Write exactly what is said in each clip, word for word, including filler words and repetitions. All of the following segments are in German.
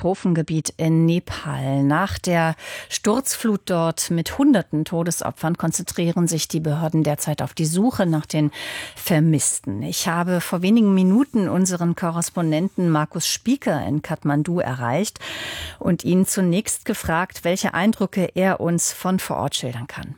Katastrophengebiet in Nepal. Nach der Sturzflut dort mit hunderten Todesopfern konzentrieren sich die Behörden derzeit auf die Suche nach den Vermissten. Ich habe vor wenigen Minuten unseren Korrespondenten Markus Spieker in Kathmandu erreicht und ihn zunächst gefragt, welche Eindrücke er uns von vor Ort schildern kann.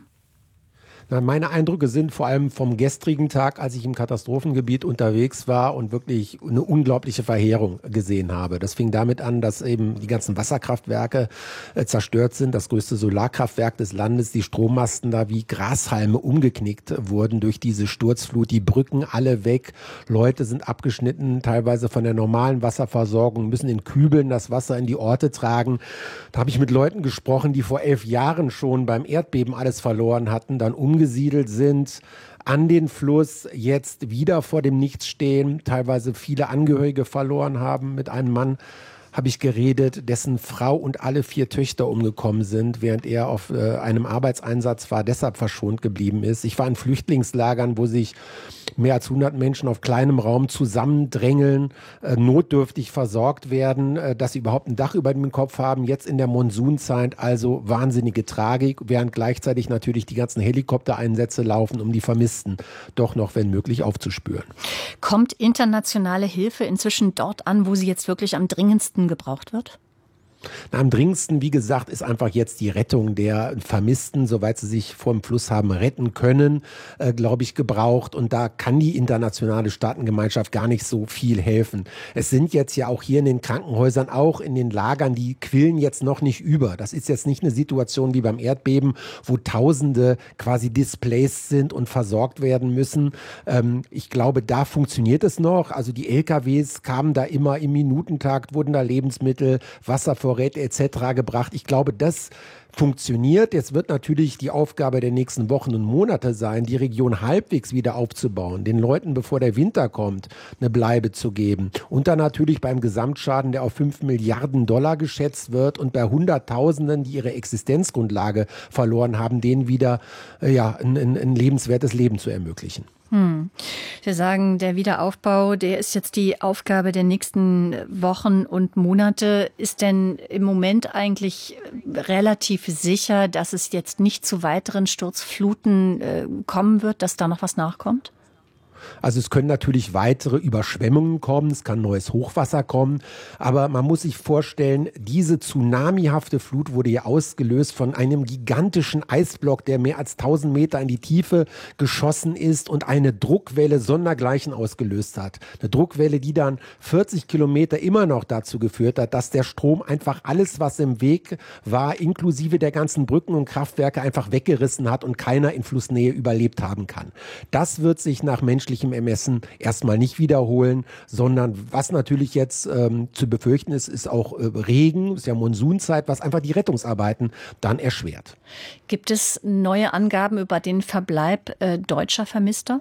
Meine Eindrücke sind vor allem vom gestrigen Tag, als ich im Katastrophengebiet unterwegs war und wirklich eine unglaubliche Verheerung gesehen habe. Das fing damit an, dass eben die ganzen Wasserkraftwerke äh, zerstört sind. Das größte Solarkraftwerk des Landes, die Strommasten da wie Grashalme umgeknickt wurden durch diese Sturzflut. Die Brücken alle weg. Leute sind abgeschnitten, teilweise von der normalen Wasserversorgung, müssen in Kübeln das Wasser in die Orte tragen. Da habe ich mit Leuten gesprochen, die vor elf Jahren schon beim Erdbeben alles verloren hatten, dann um umgesiedelt sind, an den Fluss, jetzt wieder vor dem Nichts stehen, teilweise viele Angehörige verloren haben. Mit einem Mann habe ich geredet, dessen Frau und alle vier Töchter umgekommen sind, während er auf äh, einem Arbeitseinsatz war, deshalb verschont geblieben ist. Ich war in Flüchtlingslagern, wo sich mehr als hundert Menschen auf kleinem Raum zusammendrängeln, äh, notdürftig versorgt werden, äh, dass sie überhaupt ein Dach über dem Kopf haben, jetzt in der Monsunzeit, also wahnsinnige Tragik, während gleichzeitig natürlich die ganzen Helikoptereinsätze laufen, um die Vermissten doch noch, wenn möglich, aufzuspüren. Kommt internationale Hilfe inzwischen dort an, wo sie jetzt wirklich am dringendsten gebraucht wird? Na, am dringendsten, wie gesagt, ist einfach jetzt die Rettung der Vermissten, soweit sie sich vor dem Fluss haben retten können, äh, glaube ich, gebraucht. Und da kann die internationale Staatengemeinschaft gar nicht so viel helfen. Es sind jetzt ja auch hier in den Krankenhäusern, auch in den Lagern, die quillen jetzt noch nicht über. Das ist jetzt nicht eine Situation wie beim Erdbeben, wo Tausende quasi displaced sind und versorgt werden müssen. Ähm, ich glaube, da funktioniert es noch. Also die L K Ws kamen da immer im Minutentakt, wurden da Lebensmittel, Wasservorräte et cetera gebracht. Ich glaube, das funktioniert. Jetzt wird natürlich die Aufgabe der nächsten Wochen und Monate sein, die Region halbwegs wieder aufzubauen, den Leuten, bevor der Winter kommt, eine Bleibe zu geben. Und dann natürlich beim Gesamtschaden, der auf fünf Milliarden Dollar geschätzt wird und bei Hunderttausenden, die ihre Existenzgrundlage verloren haben, denen wieder äh, ja, ein, ein, ein lebenswertes Leben zu ermöglichen. Hm. Wir sagen, der Wiederaufbau, der ist jetzt die Aufgabe der nächsten Wochen und Monate. Ist denn im Moment eigentlich relativ sicher, dass es jetzt nicht zu weiteren Sturzfluten äh, kommen wird, dass da noch was nachkommt? Also es können natürlich weitere Überschwemmungen kommen, es kann neues Hochwasser kommen, aber man muss sich vorstellen, diese tsunamihafte Flut wurde ja ausgelöst von einem gigantischen Eisblock, der mehr als tausend Meter in die Tiefe geschossen ist und eine Druckwelle sondergleichen ausgelöst hat. Eine Druckwelle, die dann vierzig Kilometer immer noch dazu geführt hat, dass der Strom einfach alles, was im Weg war, inklusive der ganzen Brücken und Kraftwerke, einfach weggerissen hat und keiner in Flussnähe überlebt haben kann. Das wird sich nach menschlichen Ermessen erstmal nicht wiederholen, sondern was natürlich jetzt ähm, zu befürchten ist, ist auch äh, Regen, ist ja Monsunzeit, was einfach die Rettungsarbeiten dann erschwert. Gibt es neue Angaben über den Verbleib äh, deutscher Vermisster?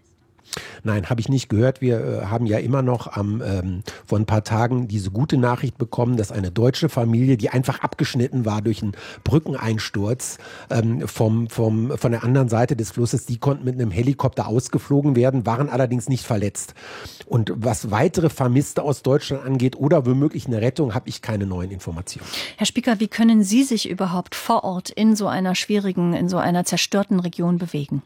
Nein, habe ich nicht gehört. Wir äh, haben ja immer noch am, ähm, vor ein paar Tagen diese gute Nachricht bekommen, dass eine deutsche Familie, die einfach abgeschnitten war durch einen Brückeneinsturz ähm, vom, vom, von der anderen Seite des Flusses, die konnten mit einem Helikopter ausgeflogen werden, waren allerdings nicht verletzt. Und was weitere Vermisste aus Deutschland angeht oder womöglich eine Rettung, habe ich keine neuen Informationen. Herr Spieker, wie können Sie sich überhaupt vor Ort in so einer schwierigen, in so einer zerstörten Region bewegen?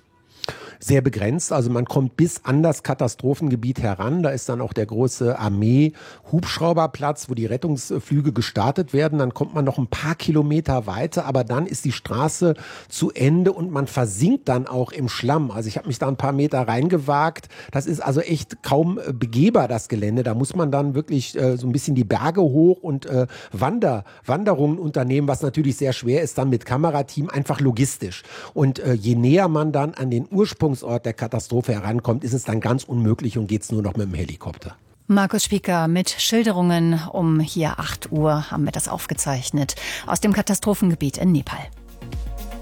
Sehr begrenzt, also man kommt bis an das Katastrophengebiet heran, da ist dann auch der große Armee-Hubschrauberplatz, wo die Rettungsflüge gestartet werden, dann kommt man noch ein paar Kilometer weiter, aber dann ist die Straße zu Ende und man versinkt dann auch im Schlamm, also ich habe mich da ein paar Meter reingewagt, das ist also echt kaum begehbar, das Gelände, da muss man dann wirklich äh, so ein bisschen die Berge hoch und äh, Wander, Wanderungen unternehmen, was natürlich sehr schwer ist, dann mit Kamerateam, einfach logistisch und äh, je näher man dann an den Ursprungsort der Katastrophe herankommt, ist es dann ganz unmöglich und geht es nur noch mit dem Helikopter. Markus Spieker mit Schilderungen um hier acht Uhr haben wir das aufgezeichnet aus dem Katastrophengebiet in Nepal.